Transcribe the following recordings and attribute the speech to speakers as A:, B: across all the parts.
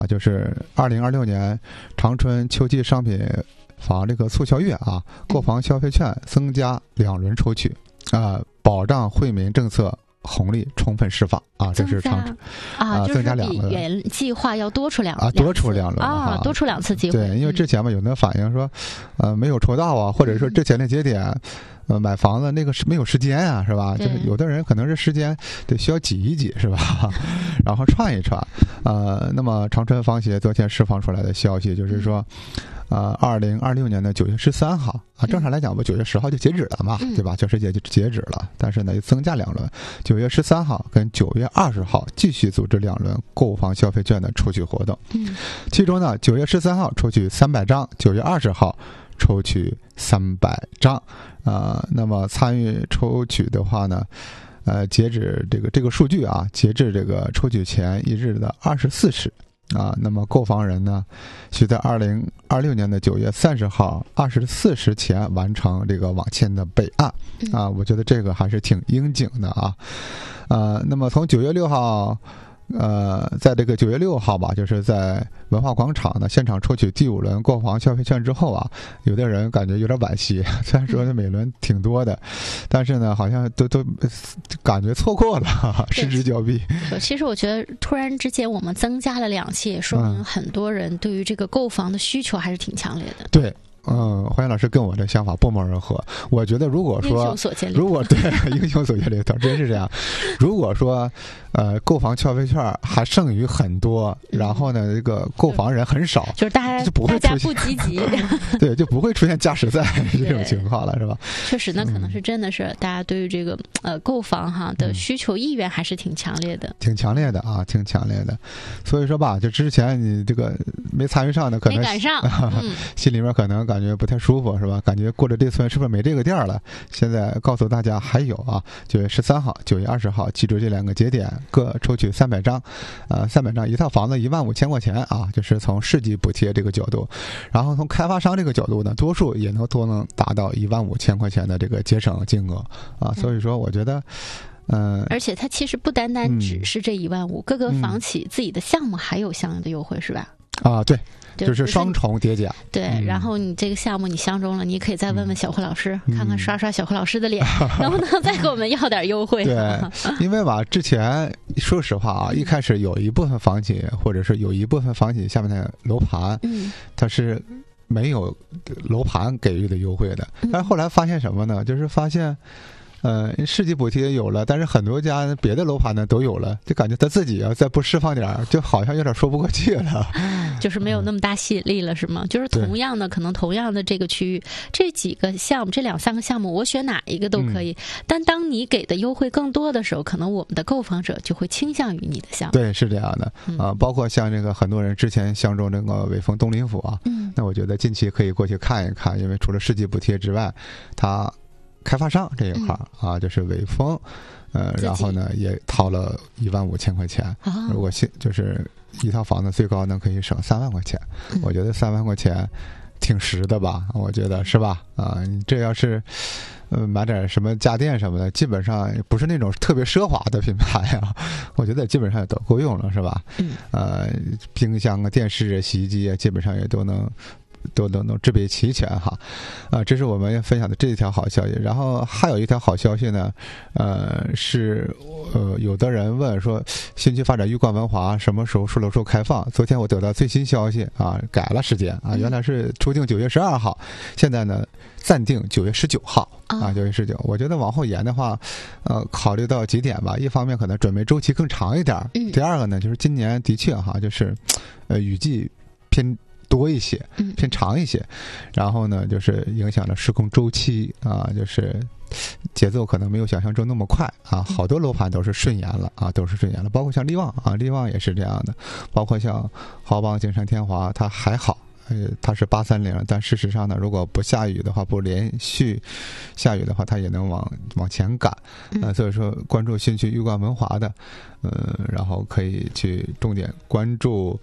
A: 就是2026年长春秋季商品房这个促销月啊，购房消费券增加2轮抽取保障惠民政策红利充分释放啊，这是长春增加2轮，
B: 比原计划要多出2
A: 轮
B: 多出2次机会。
A: 对，因为之前嘛，有人反映说，没有抽到啊，或者说之前的节点，买房子那个是没有时间啊，是吧？就是有的人可能是时间得需要挤一挤，是吧？然后串一串，那么长春房协昨天释放出来的消息就是说。2026年的9月13号啊，正常来讲，我9月10号就截止了嘛，对吧？教师节就截止了，但是呢，又增加2轮，9月13号跟9月20号继续组织2轮购房消费券的抽取活动。其中呢，9月13号抽取300张，9月20号抽取300张。那么参与抽取的话呢，截止这个数据啊，截至这个抽取前1日的24时。那么购房人呢，需在2026年的9月30号24时前完成这个网签的备案我觉得这个还是挺应景的啊。那么从9月6号在这个9月6号吧，就是在文化广场呢现场抽取第5轮购房消费券之后啊，有的人感觉有点惋惜，虽然说每轮挺多的，但是呢好像都感觉错过了，失之交臂。
B: 其实我觉得突然之间我们增加了2期，也说明很多人对于这个购房的需求还是挺强烈的。
A: 对。欢迎老师跟我的想法不谋而合。我觉得如果说英雄所见略同，真是这样。如果说购房消费券还剩余很多，然后呢这个购房人很少，
B: 就是大家不积极，
A: 对，就不会出现价实在这种情况了，是吧？
B: 确实呢，可能是真的是大家对于这个购房的需求意愿还是挺强烈的，挺强烈的。所以说吧，就之前你这个没参与上的，可能没赶上，
A: 心里面可能感觉不太舒服，是吧？感觉过了这村是不是没这个店了？现在告诉大家还有啊，9月13号、9月20号，记住这2个节点，各抽取300张，300张一套房子15000块钱啊，就是从市级补贴这个角度，然后从开发商这个角度呢，多数也能达到15000块钱的这个节省金额啊，所以说我觉得。
B: 而且它其实不单单只是这15000，各个房企自己的项目还有相应的优惠，是吧？
A: 对。就是双重叠加。
B: 对，然后你这个项目你相中了，你可以再问问小慧老师，看看刷小慧老师的脸，能不能再给我们要点优惠。
A: 对，因为吧，之前说实话啊，一开始有一部分房企或者是有一部分房企下面的楼盘，它是没有楼盘给予的优惠的，但是后来发现什么呢？就是发现。市级补贴有了，但是很多家别的楼盘呢都有了，就感觉他自己再不释放点儿，就好像有点说不过去了，
B: 就是没有那么大吸引力了，是吗？就是同样的，可能同样的这个区域，这几个项目，这2-3个项目，我选哪一个都可以。但当你给的优惠更多的时候，可能我们的购房者就会倾向于你的项目。
A: 对，是这样的包括像这个很多人之前相中这个伟峰东林府啊，那我觉得近期可以过去看一看，因为除了市级补贴之外，它。开发商这一块就是伟峰，然后呢也掏了15000块钱。如果就是一套房子最高呢可以省3万块钱，我觉得3万块钱挺实的吧？我觉得是吧？你这要是买点什么家电什么的，基本上不是那种特别奢华的品牌啊，我觉得基本上也都够用了，是吧？冰箱啊、电视啊、洗衣机啊，基本上也都能制备齐全哈，这是我们分享的这一条好消息。然后还有一条好消息呢，是有的人问说，新区发展玉冠文华什么时候售楼处开放？昨天我得到最新消息改了时间原来是初定9月12号，现在呢暂定9月19号9月19。我觉得往后延的话，考虑到几点吧，一方面可能准备周期更长一点，第二个呢就是今年的确就是雨季偏多一些，偏长一些，然后呢就是影响了施工周期就是节奏可能没有想象中那么快好多楼盘都是顺延了包括像力旺力旺也是这样的，包括像豪邦、景山、天华，它还好，它是830，但事实上呢，如果不下雨的话，不连续下雨的话，它也能往前赶所以说关注新区玉冠文华的然后可以去重点关注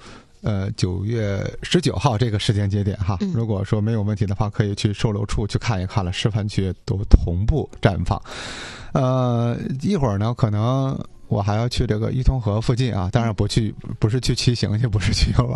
A: 9月19号这个时间节点哈，如果说没有问题的话，可以去售楼处去看一看了，示范区都同步绽放。一会儿呢，可能我还要去这个伊通河附近当然不是去骑行去，不是去游玩，